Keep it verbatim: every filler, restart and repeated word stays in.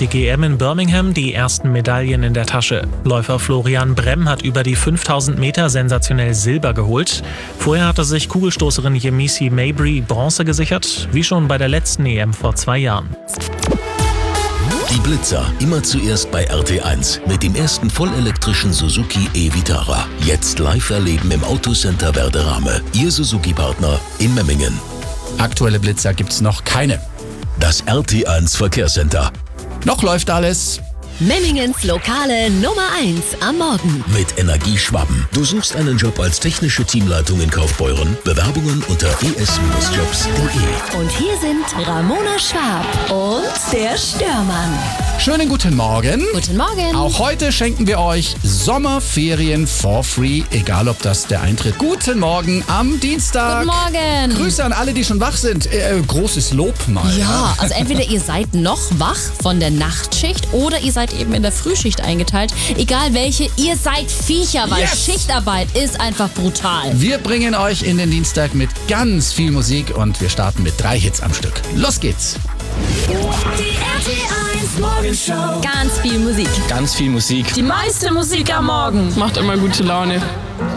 die G M in Birmingham die ersten Medaillen in der Tasche. Läufer Florian Brem hat über die fünftausend Meter sensationell Silber geholt. Vorher hatte sich Kugelstoßerin Yemisi Mabry Bronze gesichert, wie schon bei der letzten E M vor zwei Jahren. Die Blitzer, immer zuerst bei R T eins mit dem ersten vollelektrischen Suzuki e-Vitara. Jetzt live erleben im Autocenter Werderame. Ihr Suzuki-Partner in Memmingen. Aktuelle Blitzer gibt's noch keine. Das R T eins Verkehrscenter. Noch läuft alles. Memmingens Lokale Nummer eins am Morgen. Mit Energieschwaben. Du suchst einen Job als technische Teamleitung in Kaufbeuren? Bewerbungen unter e s jobs punkt de. Und hier sind Ramona Schwab und der Störmann. Schönen guten Morgen. Guten Morgen. Auch heute schenken wir euch Sommerferien for free, egal ob das der Eintritt. Guten Morgen am Dienstag. Guten Morgen. Grüße an alle, die schon wach sind. Äh, großes Lob mal. Ja, also entweder ihr seid noch wach von der Nachtschicht oder ihr seid eben in der Frühschicht eingeteilt. Egal welche, ihr seid Viecher, weil Yes. Schichtarbeit ist einfach brutal. Wir bringen euch in den Dienstag mit ganz viel Musik und wir starten mit drei Hits am Stück. Los geht's. Die R T eins Morgenshow. Ganz viel Musik. Ganz viel Musik. Die meiste Musik am Morgen. Macht immer gute Laune.